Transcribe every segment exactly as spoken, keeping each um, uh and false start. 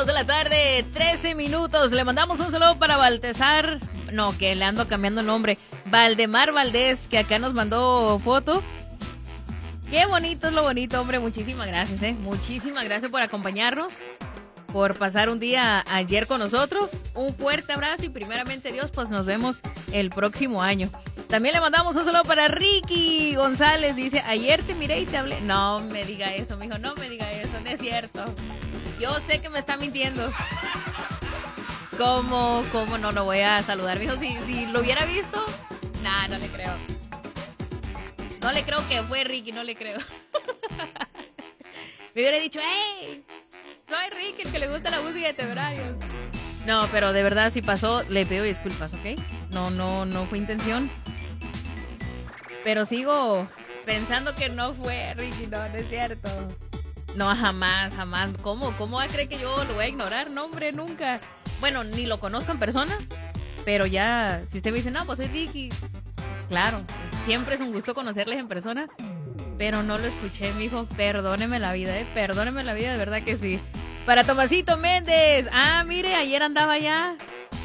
dos de la tarde, trece minutos. Le mandamos un saludo para Baltazar. No, que le ando cambiando nombre. Valdemar Valdés, que acá nos mandó foto. Qué bonito es lo bonito, hombre. Muchísimas gracias, eh. Muchísimas gracias por acompañarnos, por pasar un día ayer con nosotros. Un fuerte abrazo y primeramente Dios, pues nos vemos el próximo año. También le mandamos un saludo para Ricky González. Dice, ayer te miré y te hablé. No me diga eso, mijo, no me diga eso, no es cierto. Yo sé que me está mintiendo. ¿Cómo? ¿Cómo no lo voy a saludar, mijo? Si, si lo hubiera visto, nah, no le creo. No le creo que fue Ricky, no le creo. Me hubiera dicho, hey, soy Ricky, el que le gusta la música de Temerarios. No, pero de verdad, si pasó, le pido disculpas, ¿ok? No, no, no fue intención. Pero sigo pensando que no fue Ricky, no, no es cierto. No, jamás, jamás. ¿Cómo? ¿Cómo va a creer que yo lo voy a ignorar? No, hombre, nunca. Bueno, ni lo conozco en persona, pero ya, si usted me dice, no, pues soy Ricky. Claro, siempre es un gusto conocerles en persona, pero no lo escuché, mijo. Perdóneme la vida, eh, perdóneme la vida, de verdad que sí. Para Tomasito Méndez. Ah, mire, ayer andaba allá.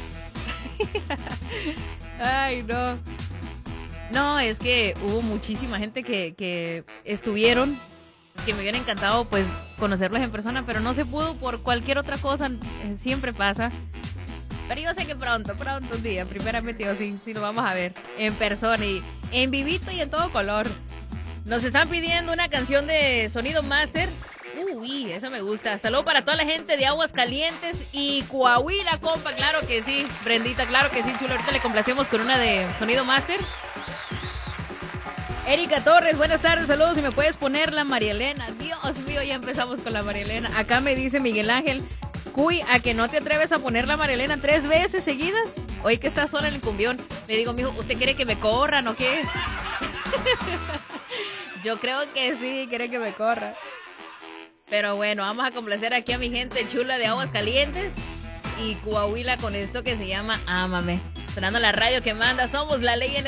Ay, no. No, es que hubo muchísima gente que, que estuvieron, que me hubiera encantado pues conocerlos en persona, pero no se pudo por cualquier otra cosa, siempre pasa. Pero yo sé que pronto, pronto un día, primeramente yo sí, sí lo vamos a ver en persona y en vivito y en todo color. Nos están pidiendo una canción de Sonido Master. Uy, eso me gusta. Saludos para toda la gente de Aguascalientes y Coahuila, compa, claro que sí. Brendita, claro que sí, chulo. Ahorita le complacemos con una de Sonido Master. Erika Torres, buenas tardes, saludos. Si me puedes poner la María Elena. Dios mío, ya empezamos con la María Elena. Acá me dice Miguel Ángel, cuy, ¿a que no te atreves a poner la María Elena tres veces seguidas? Hoy que estás sola en el cumbión. Le digo, mijo, ¿usted quiere que me corran o qué? Yo creo que sí, quiere que me corra. Pero bueno, vamos a complacer aquí a mi gente chula de Aguascalientes y Coahuila con esto que se llama Ámame. Sonando la radio que manda, somos la ley en